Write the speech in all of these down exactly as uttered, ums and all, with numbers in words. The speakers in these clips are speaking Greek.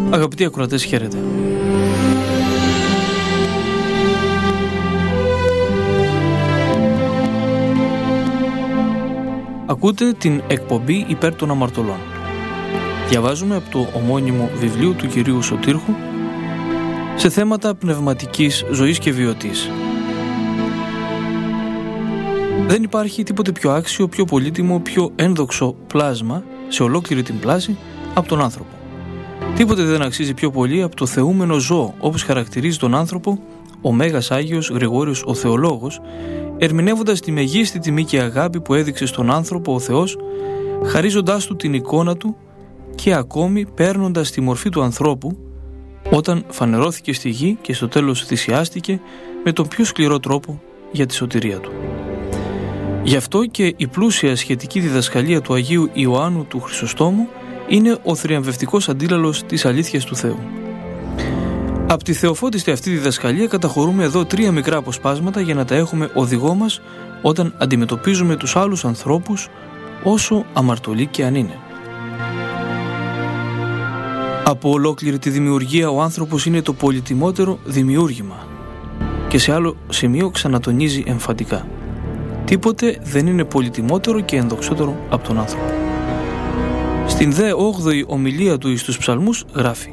Αγαπητοί ακροατές, χαίρετε. Ακούτε την εκπομπή Υπέρ των Αμαρτωλών. Διαβάζουμε από το ομώνυμο βιβλίο του κυρίου Σωτήρχου σε θέματα πνευματικής ζωής και βιωτής. Δεν υπάρχει τίποτε πιο άξιο, πιο πολύτιμο, πιο ένδοξο πλάσμα σε ολόκληρη την πλάση από τον άνθρωπο. Τίποτε δεν αξίζει πιο πολύ από το θεούμενο ζώο, όπως χαρακτηρίζει τον άνθρωπο ο Μέγας Άγιος Γρηγόριος ο Θεολόγος, ερμηνεύοντας τη μεγίστη τιμή και αγάπη που έδειξε στον άνθρωπο ο Θεός, χαρίζοντάς του την εικόνα του και ακόμη παίρνοντας τη μορφή του ανθρώπου, όταν φανερώθηκε στη γη και στο τέλος θυσιάστηκε με τον πιο σκληρό τρόπο για τη σωτηρία του. Γι' αυτό και η πλούσια σχετική διδασκαλία του Αγίου Ιωάννου του Χρυσοστόμου είναι ο θριαμβευτικός αντίλαλος της αλήθειας του Θεού. Από τη θεοφώτιστη αυτή διδασκαλία καταχωρούμε εδώ τρία μικρά αποσπάσματα για να τα έχουμε οδηγό μας όταν αντιμετωπίζουμε τους άλλους ανθρώπους, όσο αμαρτωλοί και αν είναι. Από ολόκληρη τη δημιουργία ο άνθρωπος είναι το πολυτιμότερο δημιούργημα, και σε άλλο σημείο ξανατονίζει εμφαντικά: τίποτε δεν είναι πολυτιμότερο και ενδοξότερο από τον άνθρωπο. Στην δε όγδοη ομιλία του εις τους ψαλμούς γράφει: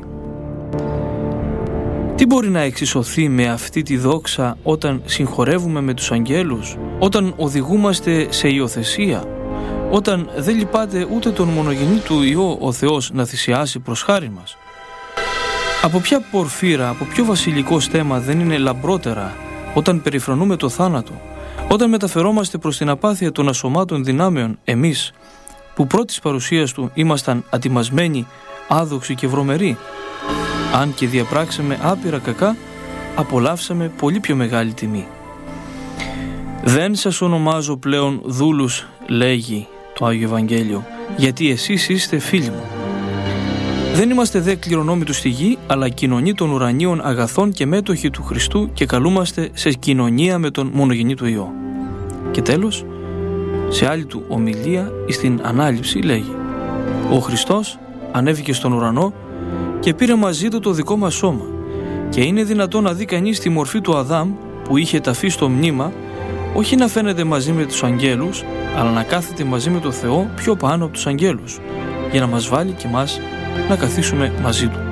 τι μπορεί να εξισωθεί με αυτή τη δόξα όταν συγχωρεύουμε με τους αγγέλους, όταν οδηγούμαστε σε υιοθεσία, όταν δεν λυπάται ούτε τον μονογενή του Υιό ο Θεός να θυσιάσει προς χάρη μας? Από ποια πορφύρα, από ποιο βασιλικό στέμμα δεν είναι λαμπρότερα όταν περιφρονούμε το θάνατο, όταν μεταφερόμαστε προς την απάθεια των ασωμάτων δυνάμεων εμείς, που πρώτης παρουσίας του ήμασταν ατιμασμένοι, άδοξοι και βρωμεροί? Αν και διαπράξαμε άπειρα κακά, απολαύσαμε πολύ πιο μεγάλη τιμή. Δεν σας ονομάζω πλέον δούλους, λέγει το Άγιο Ευαγγέλιο, γιατί εσείς είστε φίλοι μου. Δεν είμαστε δε κληρονόμοι του στη γη, αλλά κοινωνοί των ουρανίων αγαθών και μέτοχοι του Χριστού, και καλούμαστε σε κοινωνία με τον μονογενή του Υιό. Και τέλος, σε άλλη του ομιλία στην Ανάληψη λέγει: ο Χριστός ανέβηκε στον ουρανό και πήρε μαζί του το δικό μας σώμα, και είναι δυνατόν να δει κανείς τη μορφή του Αδάμ που είχε ταφεί στο μνήμα, όχι να φαίνεται μαζί με τους αγγέλους, αλλά να κάθεται μαζί με το Θεό πιο πάνω από τους αγγέλους, για να μας βάλει και μας να καθίσουμε μαζί του.